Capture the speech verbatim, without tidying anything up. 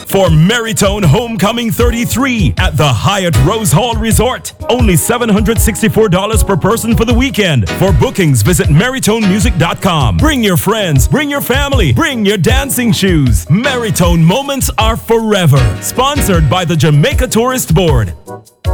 for Meritone Homecoming thirty-three at the Hyatt Rose Hall Resort. Only seven hundred sixty-four dollars per person for the weekend. For bookings, visit Meritone Music dot com. Bring your friends, bring your family, bring your dancing shoes. Meritone moments are forever. Sponsored by the Jamaica Tourist Board.